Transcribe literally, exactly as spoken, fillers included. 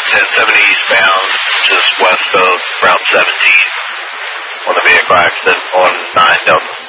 ten seventy eastbound, just west of Route seventeen, on a vehicle accident on nine Delta.